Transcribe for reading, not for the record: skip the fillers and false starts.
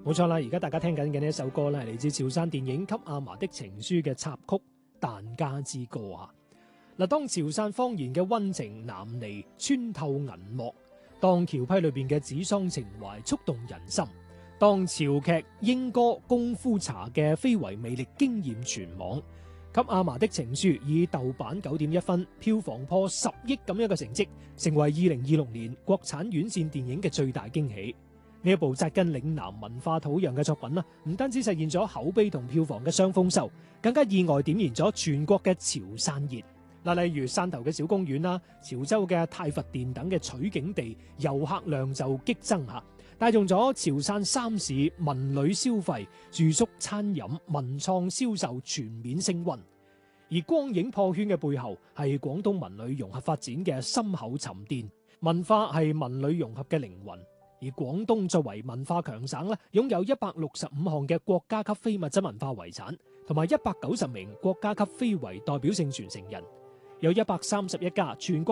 冇錯啦，而家大家聽緊嘅呢一首歌咧，係嚟自潮汕電影《給阿嫲的情書》嘅插曲《疍家之歌》啊。嗱，當潮汕方言嘅溫情南嚟穿透銀幕，當橋批裏邊嘅指桑情懷觸動人心，當潮劇、英歌、功夫茶嘅非遺魅力驚豔全網，《給阿嫲的情書》以豆瓣9.1分，票房破10億咁樣嘅成績，成為2026年國產院線電影嘅最大驚喜。呢一部紮根嶺南文化土壤嘅作品啦，唔單止實現咗口碑同票房嘅雙豐收，更加意外點燃咗全國嘅潮汕熱。嗱，例如汕頭嘅小公園啦、潮州嘅太佛殿等嘅取景地，遊客量就激增嚇，帶動咗潮汕三市文旅消費、住宿、餐飲、文創銷售全面升溫。而光影破圈嘅背後，係廣東文旅融合發展嘅深厚沉澱。文化係文旅融合嘅靈魂。而廣東作為文化強省咧，擁有165項嘅國家級非物質文化遺產，同埋190名國家級非遺代表性傳承人，有131家全國